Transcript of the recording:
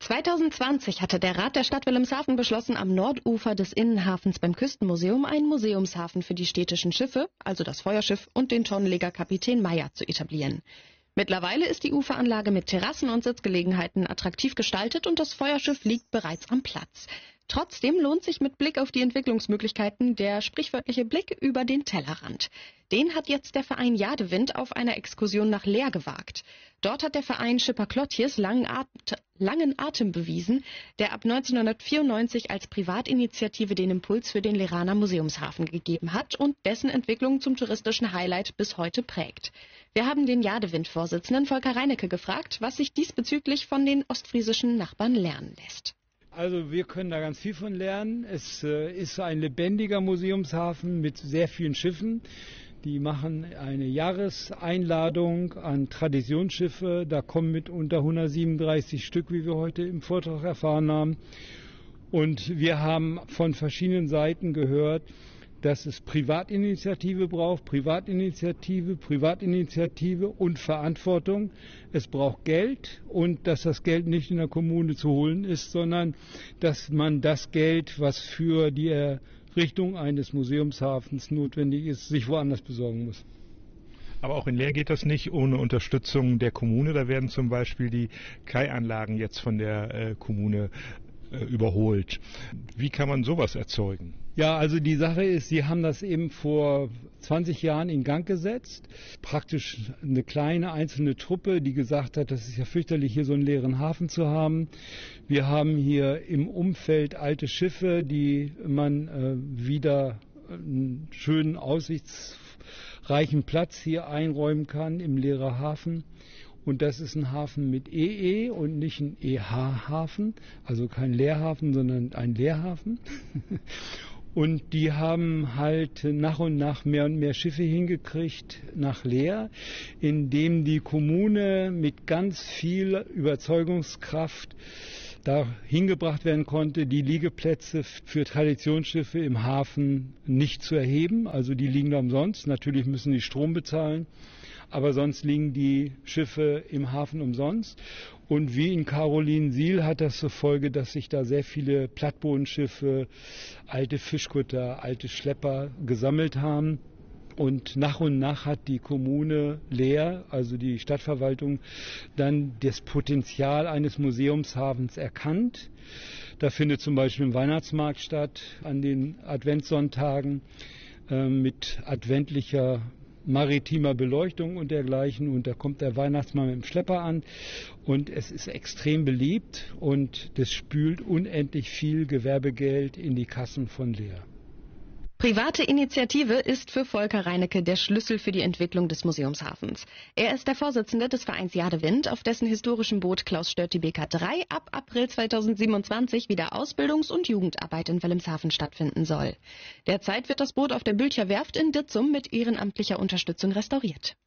2020 hatte der Rat der Stadt Wilhelmshaven beschlossen, am Nordufer des Innenhafens beim Küstenmuseum einen Museumshafen für die städtischen Schiffe, also das Feuerschiff und den Tonnenleger Kapitän Meyer, zu etablieren. Mittlerweile ist die Uferanlage mit Terrassen und Sitzgelegenheiten attraktiv gestaltet und das Feuerschiff liegt bereits am Platz. Trotzdem lohnt sich mit Blick auf die Entwicklungsmöglichkeiten der sprichwörtliche Blick über den Tellerrand. Den hat jetzt der Verein Jadewind auf einer Exkursion nach Leer gewagt. Dort hat der Verein Schipper Klottjes langen Atem bewiesen, der ab 1994 als Privatinitiative den Impuls für den Leeraner Museumshafen gegeben hat und dessen Entwicklung zum touristischen Highlight bis heute prägt. Wir haben den Jadewind-Vorsitzenden Volker Reinecke gefragt, was sich diesbezüglich von den ostfriesischen Nachbarn lernen lässt. Also wir können da ganz viel von lernen. Es ist ein lebendiger Museumshafen mit sehr vielen Schiffen. Die machen eine Jahreseinladung an Traditionsschiffe. Da kommen mitunter 137 Stück, wie wir heute im Vortrag erfahren haben. Und wir haben von verschiedenen Seiten gehört, dass es Privatinitiative braucht, Privatinitiative und Verantwortung. Es braucht Geld und dass das Geld nicht in der Kommune zu holen ist, sondern dass man das Geld, was für die Errichtung eines Museumshafens notwendig ist, sich woanders besorgen muss. Aber auch in Leer geht das nicht ohne Unterstützung der Kommune. Da werden zum Beispiel die Kaianlagen jetzt von der Kommune überholt. Wie kann man sowas erzeugen? Ja, also die Sache ist, sie haben das eben vor 20 Jahren in Gang gesetzt. Praktisch eine kleine einzelne Truppe, die gesagt hat, das ist ja fürchterlich, hier so einen leeren Hafen zu haben. Wir haben hier im Umfeld alte Schiffe, die man wieder einen schönen, aussichtsreichen Platz hier einräumen kann im Leerer Hafen. Und das ist ein Hafen mit EE und nicht ein EH-Hafen, also kein Leerhafen, sondern ein Leerhafen. Und die haben halt nach und nach mehr und mehr Schiffe hingekriegt nach Leer, indem die Kommune mit ganz viel Überzeugungskraft da hingebracht werden konnte, die Liegeplätze für Traditionsschiffe im Hafen nicht zu erheben. Also die liegen da umsonst. Natürlich müssen die Strom bezahlen. Aber sonst liegen die Schiffe im Hafen umsonst. Und wie in Carolinensiel hat das zur Folge, dass sich da sehr viele Plattbodenschiffe, alte Fischkutter, alte Schlepper gesammelt haben. Und nach hat die Kommune Leer, also die Stadtverwaltung, dann das Potenzial eines Museumshafens erkannt. Da findet zum Beispiel ein Weihnachtsmarkt statt an den Adventssonntagen mit adventlicher maritimer Beleuchtung und dergleichen, und da kommt der Weihnachtsmann mit dem Schlepper an und es ist extrem beliebt und das spült unendlich viel Gewerbegeld in die Kassen von Leer. Private Initiative ist für Volker Reinecke der Schlüssel für die Entwicklung des Museumshafens. Er ist der Vorsitzende des Vereins Jadewind, auf dessen historischem Boot Klaus Stört die BK3 ab April 2027 wieder Ausbildungs- und Jugendarbeit in Wilhelmshaven stattfinden soll. Derzeit wird das Boot auf der Bülcher Werft in Ditzum mit ehrenamtlicher Unterstützung restauriert.